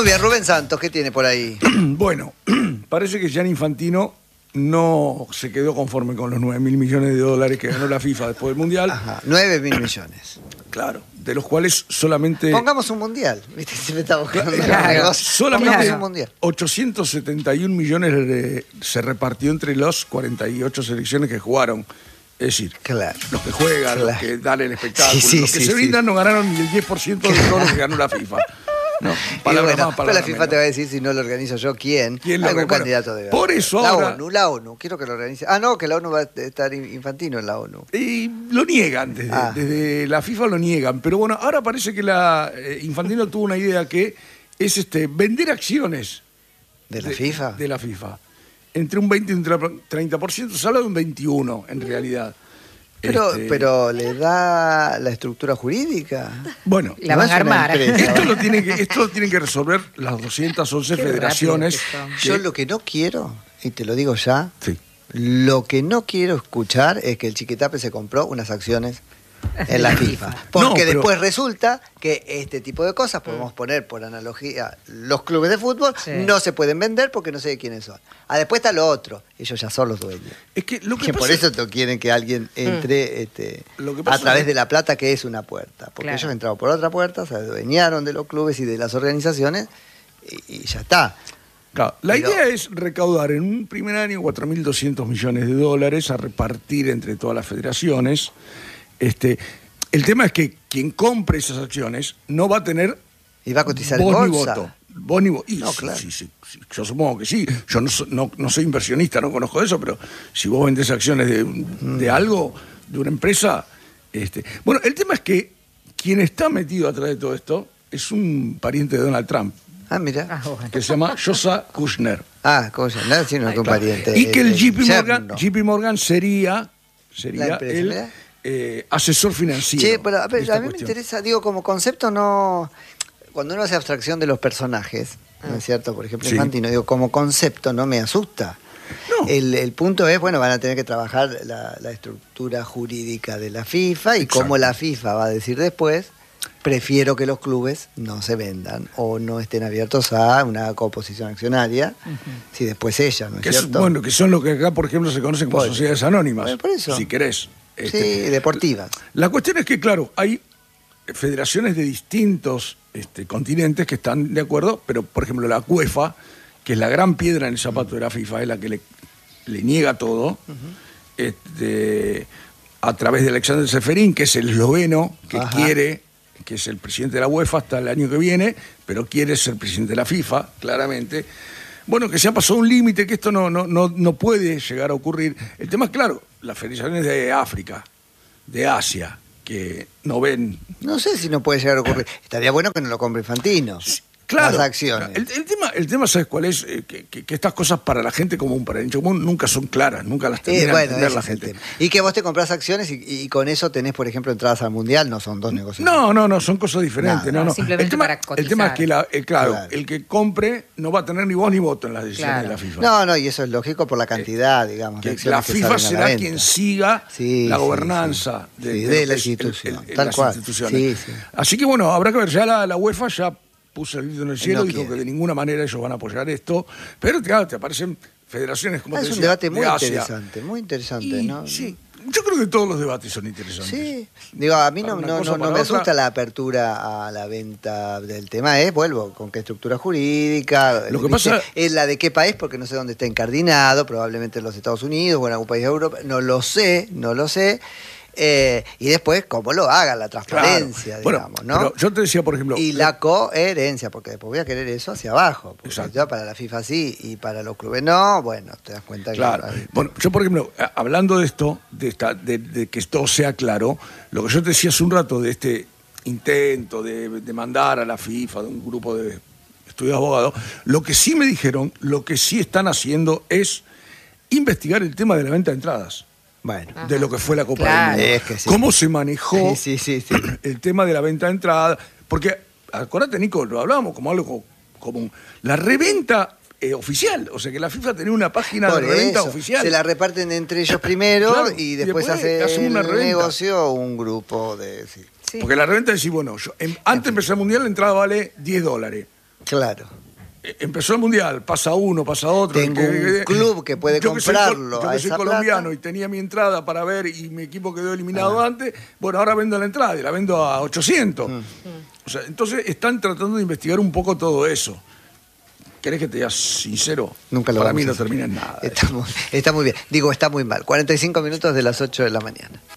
Muy bien, Rubén Santos, ¿qué tiene por ahí? Bueno, parece que Gianni Infantino no se quedó conforme con los 9.000 millones de dólares que ganó la FIFA después del Mundial. Ajá, 9.000 millones. Claro, de los cuales solamente... Pongamos un mundial, ¿viste? Se me está buscando solamente un mundial. 871 millones se repartió entre los 48 selecciones que jugaron. Es decir, claro, los que juegan, los que dan el espectáculo, los que se brindan no ganaron ni el 10% de todo lo que ganó la FIFA. No, pero la FIFA te va a decir, si no lo organizo yo, ¿quién? Algún candidato debe haber. Por eso ahora... La ONU, quiero que lo organice. Ah, no, que la ONU va a estar Infantino en la ONU. Y lo niegan, desde la FIFA lo niegan. Pero bueno, ahora parece que Infantino tuvo una idea que es vender acciones. ¿De la FIFA? De la FIFA. Entre un 20 y un 30%, se habla de un 21% en realidad. Pero le da la estructura jurídica. Bueno, la van a armar. Esto lo tienen que resolver las 211 federaciones. Yo lo que no quiero, y te lo digo ya, sí. Lo que no quiero escuchar es que el Chiquitape se compró unas acciones en la FIFA. Porque después resulta que este tipo de cosas, podemos poner por analogía, los clubes de fútbol no se pueden vender porque no sé de quiénes son. Después está lo otro, ellos ya son los dueños. Es que lo que por eso quieren que alguien entre a través de la plata, que es una puerta. Porque ellos entraron por otra puerta, se adueñaron de los clubes y de las organizaciones y ya está. Claro, la idea es recaudar en un primer año 4.200 millones de dólares a repartir entre todas las federaciones. El tema es que quien compre esas acciones no va a tener y va a cotizar en bolsa. Claro. Sí, yo supongo que sí. Yo no soy inversionista, no conozco eso, pero si vos vendés acciones de algo, de una empresa... Bueno, el tema es que quien está metido atrás de todo esto es un pariente de Donald Trump. Ah, mira. Que se llama Joshua Kushner. Kushner, sí, no es un pariente. Y que el JP Morgan sería el... asesor financiero. Sí, pero a mí me interesa, digo, como concepto no... Cuando uno hace abstracción de los personajes, ¿no es cierto? Por ejemplo, Infantino, digo, como concepto no me asusta. No. El punto es, van a tener que trabajar la estructura jurídica de la FIFA y cómo la FIFA va a decir después, prefiero que los clubes no se vendan o no estén abiertos a una composición accionaria, si después ella, ¿no es cierto? Bueno, que son lo que acá, por ejemplo, se conocen como sociedades anónimas. Por eso. Si querés. Sí, deportivas. La cuestión es que, claro, hay federaciones de distintos continentes que están de acuerdo, pero, por ejemplo, la UEFA, que es la gran piedra en el zapato de la FIFA, es la que le niega todo, a través de Alexander Seferin, que es el esloveno, que quiere, que es el presidente de la UEFA hasta el año que viene, pero quiere ser presidente de la FIFA, claramente. Bueno, que se ha pasado un límite, que esto no puede llegar a ocurrir. El tema es, claro, las federaciones de África, de Asia, que no ven... No sé si no puede llegar a ocurrir. Estaría bueno que no lo compre Infantino. Claro. Las acciones. El tema, ¿sabes cuál es? Que estas cosas para la gente común, para el hincha común, nunca son claras, nunca las termina de entender la gente. Y que vos te comprás acciones y con eso tenés, por ejemplo, entradas al Mundial, no son dos negocios. No, son cosas diferentes. No. Simplemente para cotizar. El tema es que, el que compre no va a tener ni voz ni voto en las decisiones de la FIFA. No, y eso es lógico por la cantidad, digamos. Que la FIFA será quien siga la gobernanza de la institución. Tal cual. Sí. Así que bueno, habrá que ver, ya la UEFA ya puso el grito en el cielo, dijo que de ninguna manera ellos van a apoyar esto, pero claro, te aparecen federaciones como te decía, es un debate muy Asia. muy interesante, ¿no? Sí, yo creo que todos los debates son interesantes. Sí, digo, a mí no me asusta la apertura a la venta del tema, vuelvo, con qué estructura jurídica, lo que pasa es la de qué país, porque no sé dónde está incardinado, probablemente en los Estados Unidos o en algún país de Europa, no lo sé. Y después, cómo lo hagan, la transparencia, digamos, ¿no? Pero yo te decía, por ejemplo... Y la coherencia, porque después voy a querer eso hacia abajo. Porque ya para la FIFA sí, y para los clubes no, bueno, te das cuenta que... Claro. Bueno, yo, por ejemplo, hablando de esto, de que esto sea claro, lo que yo te decía hace un rato de este intento de mandar a la FIFA, de un grupo de estudios abogados, lo que sí me dijeron, lo que sí están haciendo es investigar el tema de la venta de entradas. Bueno, de lo que fue la Copa del Mundo. Es que sí. ¿Cómo se manejó sí. el tema de la venta de entrada? Porque, acordate, Nico, lo hablábamos como algo común. La reventa oficial, o sea que la FIFA tenía una página de reventa oficial. Se la reparten entre ellos primero, claro, y después hace una el negocio un grupo de... Sí. Porque la reventa es decir, bueno, antes de empezar el Mundial la entrada vale $10. Claro. Empezó el Mundial, pasa uno, pasa otro. Tengo un club que puede comprarlo. Yo que soy colombiano y tenía mi entrada para ver y mi equipo quedó eliminado antes, bueno, ahora vendo la entrada y la vendo a 800. O sea, entonces están tratando de investigar un poco todo eso. ¿Querés que te diga sincero? Nunca lo Para mí vamos a no termina en nada. Está muy bien. Digo, está muy mal. 45 minutos de las 8 de la mañana.